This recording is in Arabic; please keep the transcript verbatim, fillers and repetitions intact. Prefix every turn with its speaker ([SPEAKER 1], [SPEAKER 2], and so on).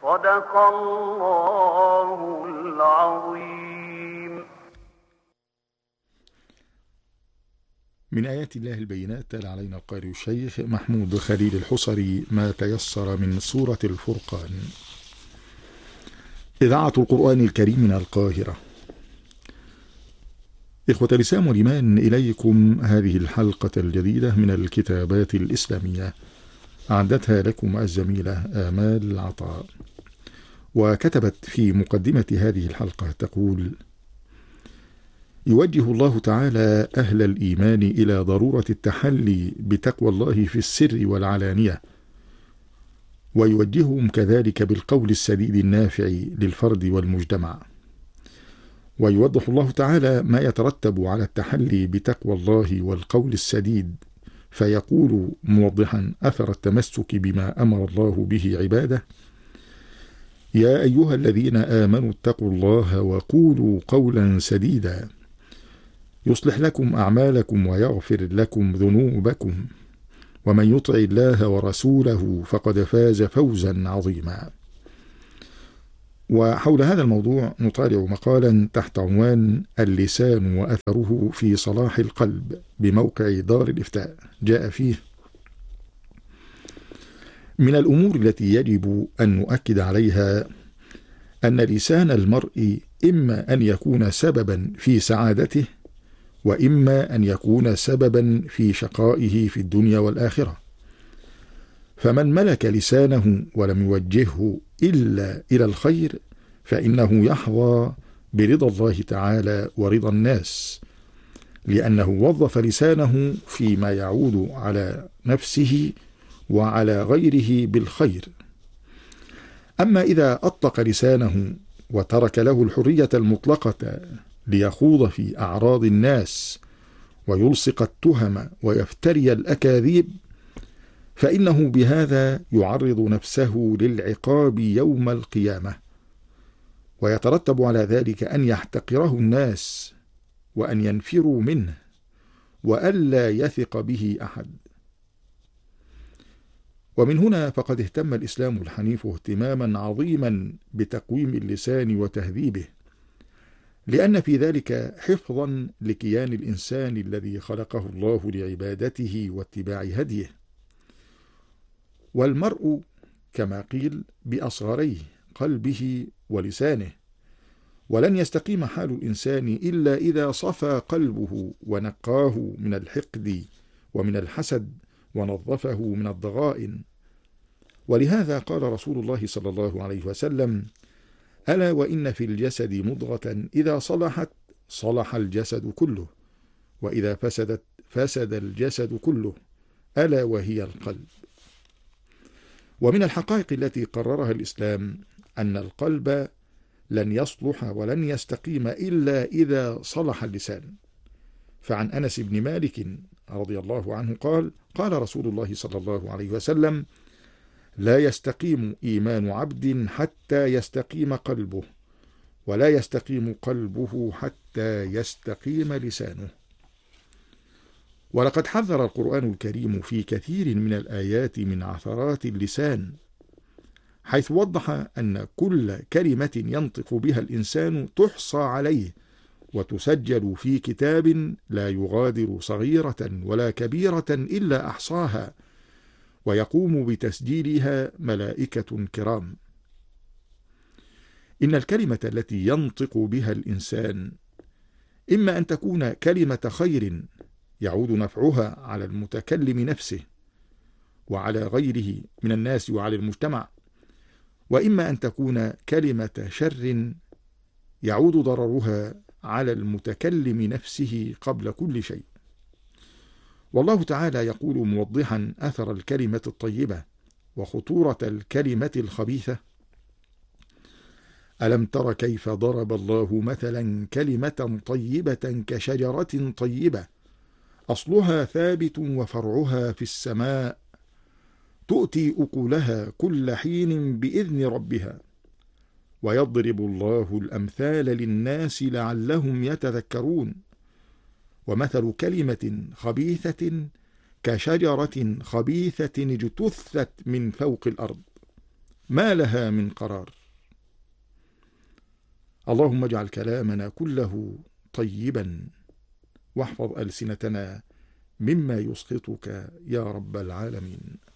[SPEAKER 1] صدق الله العظيم.
[SPEAKER 2] من آيات الله البينات تلا علينا القارئ الشيخ محمود خليل الحصري ما تيسر من سورة الفرقان. إذاعة القرآن الكريم من القاهرة. إخوة الإسلام والإيمان، إليكم هذه الحلقة الجديدة من الكتابات الإسلامية، أعدتها لكم الزميلة آمال العطاء، وكتبت في مقدمة هذه الحلقة تقول: يوجه الله تعالى أهل الإيمان إلى ضرورة التحلي بتقوى الله في السر والعلانية، ويوجههم كذلك بالقول السديد النافع للفرد والمجتمع. ويوضح الله تعالى ما يترتب على التحلي بتقوى الله والقول السديد، فيقول موضحا أثر التمسك بما أمر الله به عباده: يا أيها الذين آمنوا اتقوا الله وقولوا قولا سديدا يصلح لكم أعمالكم ويغفر لكم ذنوبكم، ومن يطع الله ورسوله فقد فاز فوزا عظيما. وحول هذا الموضوع نطالع مقالا تحت عنوان اللسان وأثره في صلاح القلب بموقع دار الإفتاء، جاء فيه: من الأمور التي يجب أن نؤكد عليها أن لسان المرء إما أن يكون سببا في سعادته، وإما أن يكون سببا في شقائه في الدنيا والآخرة. فمن ملك لسانه ولم يوجهه إلا إلى الخير فإنه يحظى برضا الله تعالى ورضا الناس، لأنه وظف لسانه فيما يعود على نفسه وعلى غيره بالخير. أما إذا أطلق لسانه وترك له الحرية المطلقة ليخوض في أعراض الناس ويلصق التهم ويفتري الأكاذيب، فإنه بهذا يعرض نفسه للعقاب يوم القيامة، ويترتب على ذلك أن يحتقره الناس وأن ينفروا منه وألا يثق به أحد. ومن هنا فقد اهتم الإسلام الحنيف اهتماما عظيما بتقويم اللسان وتهذيبه، لأن في ذلك حفظا لكيان الإنسان الذي خلقه الله لعبادته واتباع هديه. والمرء كما قيل بأصغريه قلبه ولسانه، ولن يستقيم حال الإنسان إلا إذا صفى قلبه ونقاه من الحقد ومن الحسد ونظفه من الضغائن. ولهذا قال رسول الله صلى الله عليه وسلم: ألا وإن في الجسد مضغة إذا صلحت صلح الجسد كله، وإذا فسدت فسد الجسد كله، ألا وهي القلب. ومن الحقائق التي قررها الإسلام أن القلب لن يصلح ولن يستقيم إلا إذا صلح اللسان. فعن أنس بن مالك رضي الله عنه قال: قال رسول الله صلى الله عليه وسلم: لا يستقيم إيمان عبد حتى يستقيم قلبه، ولا يستقيم قلبه حتى يستقيم لسانه. ولقد حذر القرآن الكريم في كثير من الآيات من عثرات اللسان، حيث وضح أن كل كلمة ينطق بها الإنسان تحصى عليه وتسجل في كتاب لا يغادر صغيرة ولا كبيرة إلا أحصاها، ويقوم بتسجيلها ملائكة كرام. إن الكلمة التي ينطق بها الإنسان إما أن تكون كلمة خير يعود نفعها على المتكلم نفسه وعلى غيره من الناس وعلى المجتمع، وإما أن تكون كلمة شر يعود ضررها على المتكلم نفسه قبل كل شيء. والله تعالى يقول موضحا أثر الكلمة الطيبة وخطورة الكلمة الخبيثة: ألم تر كيف ضرب الله مثلا كلمة طيبة كشجرة طيبة أصلها ثابت وفرعها في السماء تؤتي أكلها كل حين بإذن ربها ويضرب الله الأمثال للناس لعلهم يتذكرون. ومثل كلمة خبيثة كشجرة خبيثة اجتثت من فوق الأرض ما لها من قرار. اللهم اجعل كلامنا كله طيبا، واحفظ ألسنتنا مما يسخطك يا رب العالمين.